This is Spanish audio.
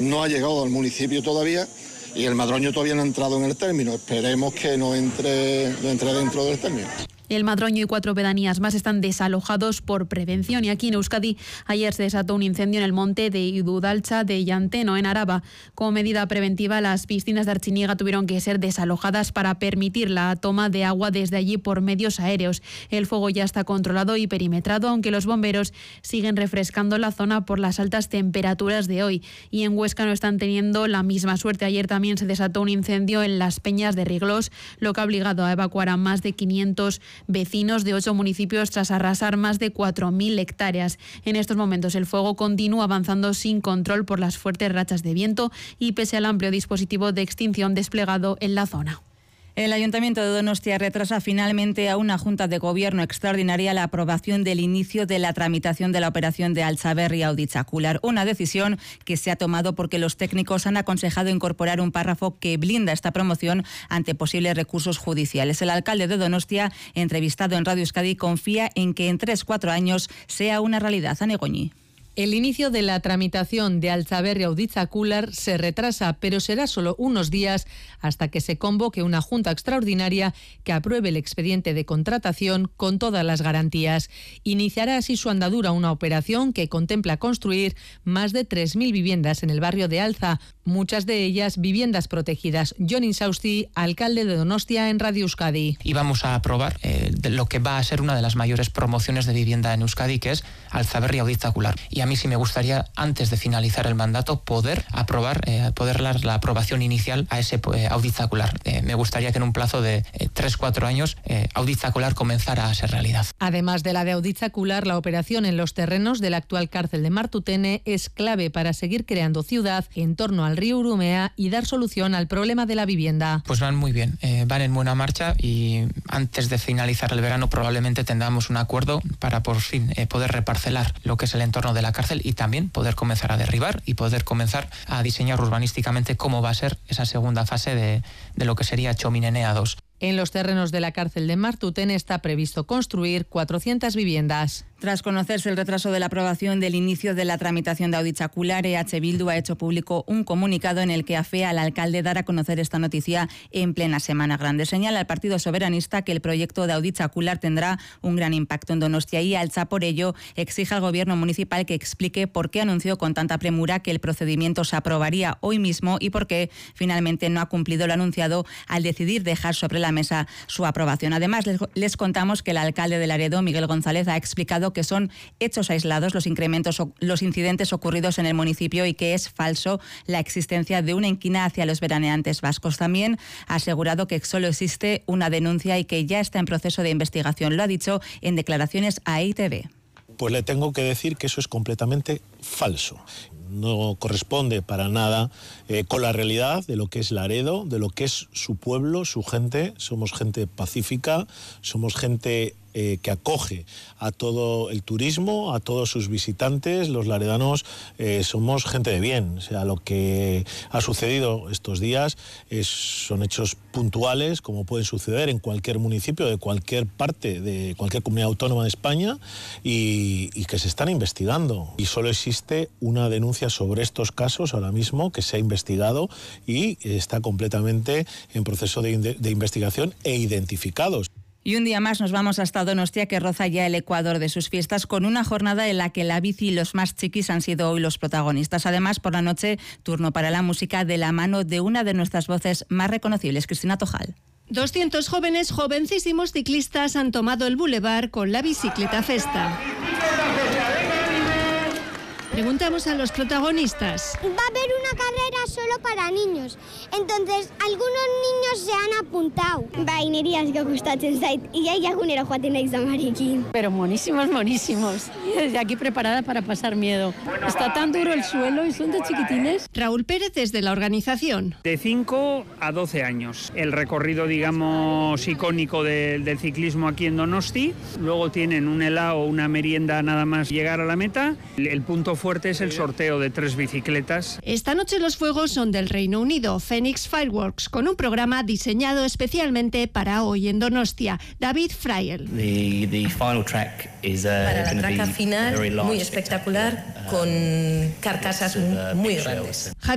no ha llegado al municipio todavía y el madroño todavía no ha entrado en el término. Esperemos que no entre dentro del término. El Madroño y 4 pedanías más están desalojados por prevención. Y aquí en Euskadi ayer se desató un incendio en el monte de Idudalcha de Llanteno, en Araba. Como medida preventiva, las piscinas de Artziniega tuvieron que ser desalojadas para permitir la toma de agua desde allí por medios aéreos. El fuego ya está controlado y perimetrado, aunque los bomberos siguen refrescando la zona por las altas temperaturas de hoy. Y en Huesca no están teniendo la misma suerte. Ayer también se desató un incendio en las Peñas de Riglós, lo que ha obligado a evacuar a más de 500 vecinos de 8 municipios tras arrasar más de 4.000 hectáreas. En estos momentos el fuego continúa avanzando sin control por las fuertes rachas de viento y pese al amplio dispositivo de extinción desplegado en la zona. El Ayuntamiento de Donostia retrasa finalmente a una Junta de Gobierno extraordinaria la aprobación del inicio de la tramitación de la operación de Altsaberri Auditzacular. Una decisión que se ha tomado porque los técnicos han aconsejado incorporar un párrafo que blinda esta promoción ante posibles recursos judiciales. El alcalde de Donostia, entrevistado en Radio Euskadi, confía en que en 3-4 años sea una realidad. Anegoñi. El inicio de la tramitación de Altsaberri Auditzacular se retrasa, pero será solo unos días hasta que se convoque una junta extraordinaria que apruebe el expediente de contratación con todas las garantías. Iniciará así su andadura una operación que contempla construir más de 3.000 viviendas en el barrio de Alza, muchas de ellas viviendas protegidas. Jon Insausti, alcalde de Donostia, en Radio Euskadi. Y vamos a aprobar lo que va a ser una de las mayores promociones de vivienda en Euskadi, que es Altsaberri Auditzacular. Y a mí sí me gustaría, antes de finalizar el mandato, poder dar la aprobación inicial a ese Auditzacular. Me gustaría que en un plazo de 3-4 años Auditzacular comenzara a ser realidad. Además de la de Auditzacular, la operación en los terrenos de la actual cárcel de Martutene es clave para seguir creando ciudad en torno al río Urumea y dar solución al problema de la vivienda. Pues van muy bien, van en buena marcha y antes de finalizar el verano probablemente tengamos un acuerdo para por fin poder reparcelar lo que es el entorno de la cárcel y también poder comenzar a derribar y poder comenzar a diseñar urbanísticamente cómo va a ser esa segunda fase de lo que sería Txominenea 2. En los terrenos de la cárcel de Martutene está previsto construir 400 viviendas. Tras conocerse el retraso de la aprobación del inicio de la tramitación de Auditzacular, EH Bildu ha hecho público un comunicado en el que afea al alcalde dar a conocer esta noticia en plena Semana Grande. Señala al Partido Soberanista que el proyecto de Auditzacular tendrá un gran impacto en Donostia y Altza, por ello, exige al gobierno municipal que explique por qué anunció con tanta premura que el procedimiento se aprobaría hoy mismo y por qué finalmente no ha cumplido lo anunciado al decidir dejar sobre la mesa su aprobación. Además, les contamos que el alcalde de Laredo, Miguel González, ha explicado que son hechos aislados los incidentes ocurridos en el municipio y que es falso la existencia de una inquina hacia los veraneantes vascos. También ha asegurado que solo existe una denuncia y que ya está en proceso de investigación. Lo ha dicho en declaraciones a EITV. Pues le tengo que decir que eso es completamente falso. No corresponde para nada con la realidad de lo que es Laredo, de lo que es su pueblo, su gente. Somos gente pacífica, somos gente que acoge a todo el turismo, a todos sus visitantes. Los laredanos somos gente de bien. O sea, lo que ha sucedido estos días son hechos puntuales, como pueden suceder en cualquier municipio de cualquier parte, de cualquier comunidad autónoma de España, y que se están investigando. Y solo existe una denuncia sobre estos casos ahora mismo que se ha investigado y está completamente en proceso de investigación e identificados. Y un día más nos vamos hasta Donostia, que roza ya el ecuador de sus fiestas, con una jornada en la que la bici y los más chiquis han sido hoy los protagonistas. Además, por la noche, turno para la música de la mano de una de nuestras voces más reconocibles, Cristina Tojal. 200 jóvenes, jovencísimos ciclistas han tomado el bulevar con la bicicleta festa. Preguntamos a los protagonistas. Va a haber una carrera solo para niños, entonces algunos niños se han apuntado. Baineriazko gustatzen zait, ia egunero joaten naiz amarekin. Pero monísimos, monísimos. Y desde aquí preparada para pasar miedo. Está tan duro el suelo y son de chiquitines. Raúl Pérez desde la organización. De 5 a 12 años. El recorrido, digamos, icónico del ciclismo aquí en Donosti. Luego tienen un helado, una merienda nada más llegar a la meta. El punto fuerte es el sorteo de 3 bicicletas. Esta noche los fuegos son del Reino Unido, Phoenix Fireworks, con un programa diseñado especialmente para hoy en Donostia. David Freyel. Para la traca final, muy espectacular, con carcasas muy grandes.